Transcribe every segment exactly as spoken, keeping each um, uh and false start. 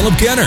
Caleb Kenner.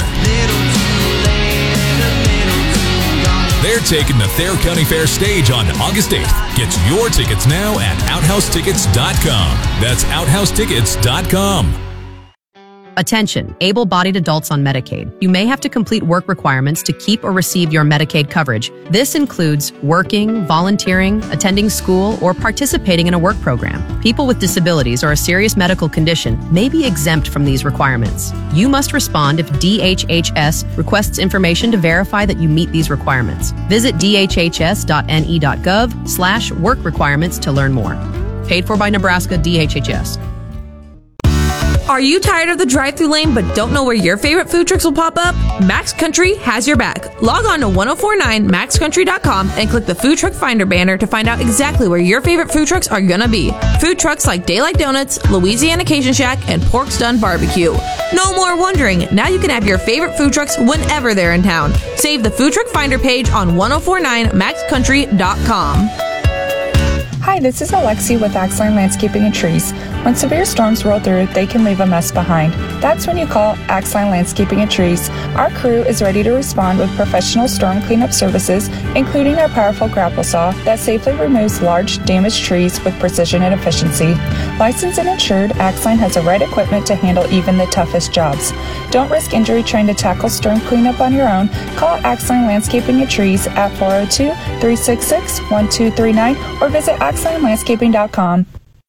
They're taking the Thayer County Fair stage on August eighth. Get your tickets now at outhouse tickets dot com. That's outhouse tickets dot com. Attention, able-bodied adults on Medicaid. You may have to complete work requirements to keep or receive your Medicaid coverage. This includes working, volunteering, attending school, or participating in a work program. People with disabilities or a serious medical condition may be exempt from these requirements. You must respond if D H H S requests information to verify that you meet these requirements. Visit d h h s dot n e dot gov slash work requirements to learn more. Paid for by Nebraska D H H S. Are you tired of the drive-thru lane but don't know where your favorite food trucks will pop up? Max Country has your back. Log on to ten forty-nine max country dot com and click the Food Truck Finder banner to find out exactly where your favorite food trucks are gonna be. Food trucks like Daylight Donuts, Louisiana Cajun Shack, and Pork's Done Barbecue. No more wondering. Now you can have your favorite food trucks whenever they're in town. Save the Food Truck Finder page on ten forty-nine max country dot com. Hi, this is Alexi with Axline Landscaping and Trees. When severe storms roll through, they can leave a mess behind. That's when you call Axline Landscaping and Trees. Our crew is ready to respond with professional storm cleanup services, including our powerful grapple saw that safely removes large, damaged trees with precision and efficiency. Licensed and insured, Axline has the right equipment to handle even the toughest jobs. Don't risk injury trying to tackle storm cleanup on your own. Call Axline Landscaping and Trees at four oh two, three six six, one two three nine or visit axline landscaping dot com.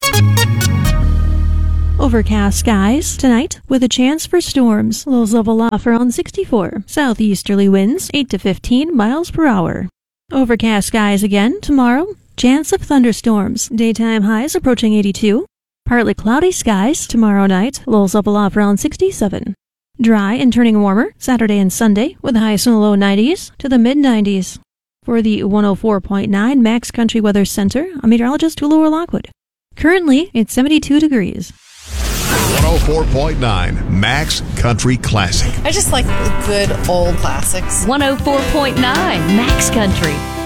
Overcast skies tonight with a chance for storms. Lows level off around sixty-four. Southeasterly winds eight to fifteen miles per hour. Overcast skies again tomorrow. Chance of thunderstorms. Daytime highs approaching eighty-two. Partly cloudy skies tomorrow night. Lows level off around sixty-seven. Dry and turning warmer Saturday and Sunday with highs in the low nineties to the mid nineties. For the one oh four point nine Max Country Weather Center, I'm meteorologist Hulu Lockwood. Currently, it's seventy-two degrees. one oh four point nine Max Country Classic. I just like the good old classics. one oh four point nine Max Country.